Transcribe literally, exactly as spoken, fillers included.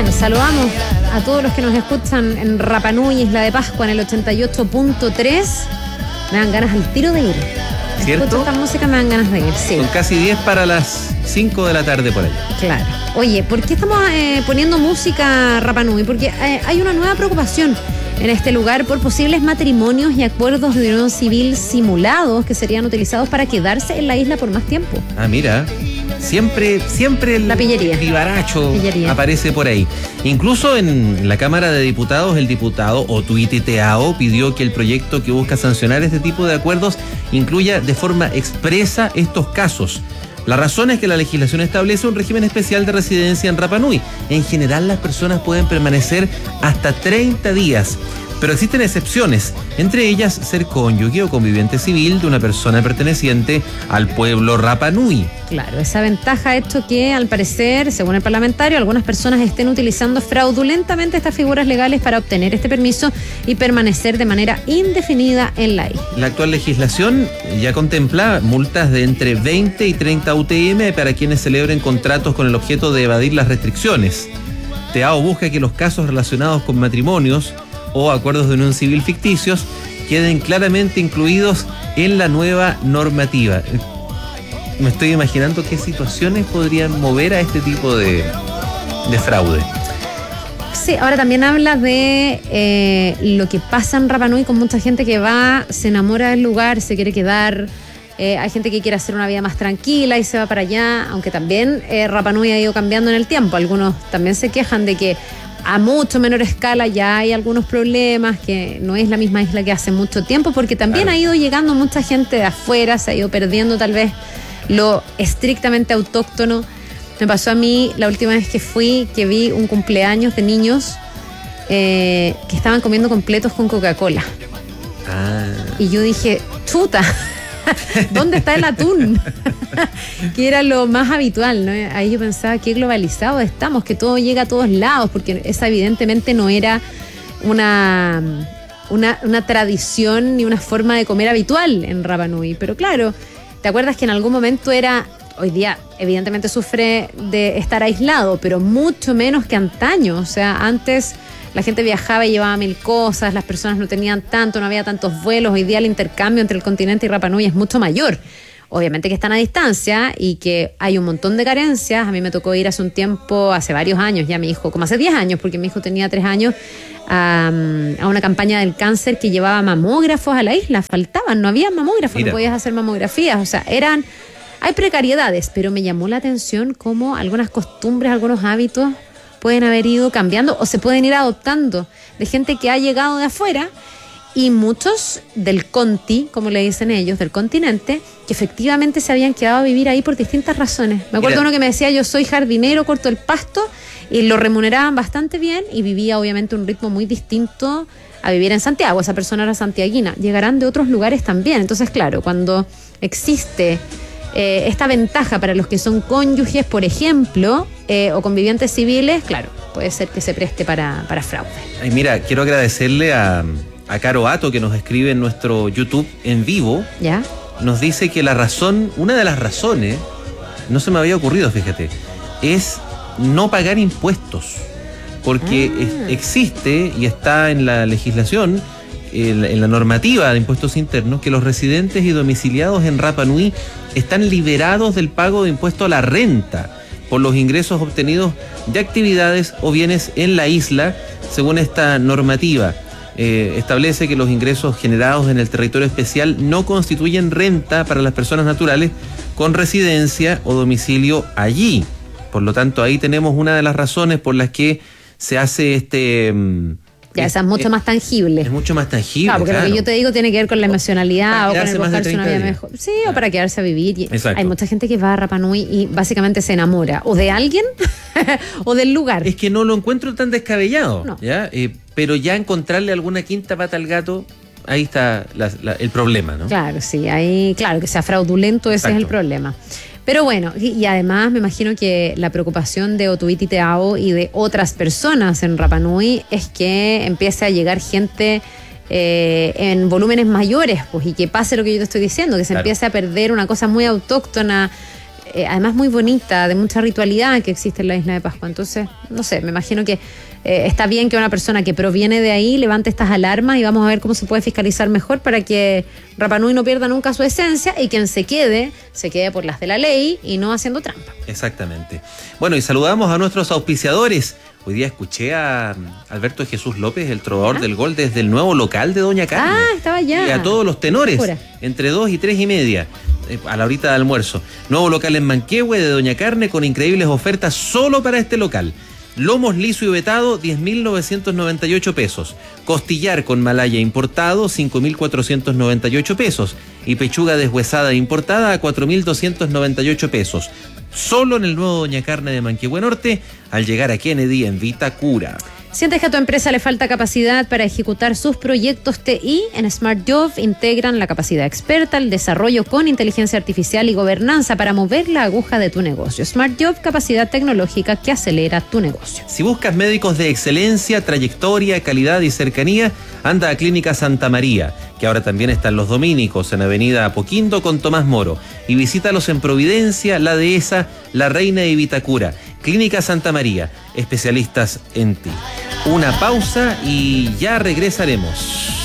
Bien, saludamos a todos los que nos escuchan en Rapa Nui, Isla de Pascua, en el ochenta y ocho punto tres. Me dan ganas al tiro de ir. ¿Cierto? Escucho esta música, me dan ganas de ir, sí. Son casi diez para las cinco de la tarde por ahí. Claro. Oye, ¿por qué estamos eh, poniendo música Rapa Nui? Porque eh, hay una nueva preocupación en este lugar por posibles matrimonios y acuerdos de unión civil simulados que serían utilizados para quedarse en la isla por más tiempo. Ah, mira. Siempre, siempre el La pillería. vivaracho Pillería. aparece por ahí. Incluso en la Cámara de Diputados, el diputado Otuiti Teao pidió que el proyecto que busca sancionar este tipo de acuerdos incluya de forma expresa estos casos. La razón es que la legislación establece un régimen especial de residencia en Rapa Nui. En general, las personas pueden permanecer hasta treinta días. Pero existen excepciones, entre ellas ser cónyuge o conviviente civil de una persona perteneciente al pueblo Rapa Nui. Claro, esa ventaja ha hecho que, al parecer, según el parlamentario, algunas personas estén utilizando fraudulentamente estas figuras legales para obtener este permiso y permanecer de manera indefinida en la isla. La actual legislación ya contempla multas de entre veinte y treinta U T M para quienes celebren contratos con el objeto de evadir las restricciones. Teao busca que los casos relacionados con matrimonios o acuerdos de unión civil ficticios queden claramente incluidos en la nueva normativa. Me estoy imaginando qué situaciones podrían mover a este tipo de, de fraude. Sí, ahora también habla de eh, lo que pasa en Rapa Nui con mucha gente que va, se enamora del lugar, se quiere quedar. Eh, hay gente que quiere hacer una vida más tranquila y se va para allá, aunque también eh, Rapa Nui ha ido cambiando en el tiempo. Algunos también se quejan de que a mucho menor escala ya hay algunos problemas, que no es la misma isla que hace mucho tiempo, porque también claro. ha ido llegando mucha gente de afuera, se ha ido perdiendo tal vez lo estrictamente autóctono. Me pasó a mí la última vez que fui, que vi un cumpleaños de niños eh, que estaban comiendo completos con Coca-Cola. Ah. Y yo dije, chuta, ¿dónde está el atún? Que era lo más habitual, ¿no? Ahí yo pensaba, qué globalizados estamos, que todo llega a todos lados, porque esa evidentemente no era una, una, una tradición ni una forma de comer habitual en Rapa Nui. Pero claro, ¿te acuerdas que en algún momento era, hoy día evidentemente sufre de estar aislado, pero mucho menos que antaño? O sea, antes la gente viajaba y llevaba mil cosas, las personas no tenían tanto, no había tantos vuelos. Hoy día el intercambio entre el continente y Rapa Nui es mucho mayor. Obviamente que están a distancia y que hay un montón de carencias. A mí me tocó ir hace un tiempo, hace varios años ya mi hijo, como hace diez años, porque mi hijo tenía tres años, a, a una campaña del cáncer que llevaba mamógrafos a la isla. Faltaban, no había mamógrafos, Mira. no podías hacer mamografías. O sea, eran, hay precariedades, pero me llamó la atención cómo algunas costumbres, algunos hábitos pueden haber ido cambiando o se pueden ir adoptando de gente que ha llegado de afuera. Y muchos del conti, como le dicen ellos, del continente, que efectivamente se habían quedado a vivir ahí por distintas razones. Me acuerdo Mira. uno que me decía, yo soy jardinero, corto el pasto, y lo remuneraban bastante bien y vivía obviamente un ritmo muy distinto a vivir en Santiago. Esa persona era santiaguina. Llegarán de otros lugares también. Entonces, claro, cuando existe eh, esta ventaja para los que son cónyuges, por ejemplo, eh, o convivientes civiles, claro, puede ser que se preste para, para fraude. Ay, mira, quiero agradecerle a... a Caro Ato, que nos escribe en nuestro YouTube en vivo. ¿Ya? Nos dice que la razón, una de las razones, no se me había ocurrido, fíjate, es no pagar impuestos. Porque ah. es, existe y está en la legislación, en, en la normativa de impuestos internos, que los residentes y domiciliados en Rapa Nui están liberados del pago de impuesto a la renta por los ingresos obtenidos de actividades o bienes en la isla, según esta normativa. Eh, establece que los ingresos generados en el territorio especial no constituyen renta para las personas naturales con residencia o domicilio allí. Por lo tanto, ahí tenemos una de las razones por las que se hace este... Ya, esa es mucho eh, más tangible. Es mucho más tangible, claro, porque claro. Lo que yo te digo tiene que ver con la emocionalidad o con el buscarse una vida días. mejor. Sí, claro. O para quedarse a vivir. Y hay mucha gente que va a Rapa Nui y básicamente se enamora o de alguien o del lugar. Es que no lo encuentro tan descabellado, no. ¿ya? Eh, pero ya encontrarle alguna quinta pata al gato, ahí está la, la, el problema, ¿no? Claro, sí, ahí, claro, que sea fraudulento, ese Exacto. es el problema. Pero bueno, y, y además me imagino que la preocupación de Otuiti Teao y de otras personas en Rapa Nui es que empiece a llegar gente eh, en volúmenes mayores, pues, y que pase lo que yo te estoy diciendo, que se claro. empiece a perder una cosa muy autóctona. eh, además muy bonita, de mucha ritualidad que existe en la isla de Pascua. Entonces, no sé, me imagino que eh, está bien que una persona que proviene de ahí levante estas alarmas y vamos a ver cómo se puede fiscalizar mejor para que Rapa Nui no pierda nunca su esencia y quien se quede, se quede por las de la ley y no haciendo trampa. Exactamente. Bueno, y saludamos a nuestros auspiciadores. Hoy día escuché a Alberto Jesús López, el trovador ¿Ah? del gol, desde el nuevo local de Doña Carne. Ah, estaba allá. Y a todos los tenores, Pura. entre dos y tres y media, a la horita de almuerzo. Nuevo local en Manquehue de Doña Carne con increíbles ofertas solo para este local. Lomos liso y vetado, diez mil novecientos noventa y ocho pesos. Costillar con malaya importado, cinco mil cuatrocientos noventa y ocho pesos. Y pechuga deshuesada importada a cuatro mil doscientos noventa y ocho pesos. Solo en el nuevo Doña Carne de Manquehue Norte, al llegar a Kennedy en Vitacura. ¿Sientes que a tu empresa le falta capacidad para ejecutar sus proyectos T I? En SmartJob integran la capacidad experta, el desarrollo con inteligencia artificial y gobernanza para mover la aguja de tu negocio. SmartJob, capacidad tecnológica que acelera tu negocio. Si buscas médicos de excelencia, trayectoria, calidad y cercanía, anda a Clínica Santa María, que ahora también están los dominicos en Avenida Apoquindo con Tomás Moro. Y visítalos en Providencia, La Dehesa, La Reina y Vitacura. Clínica Santa María, especialistas en ti. Una pausa y ya regresaremos.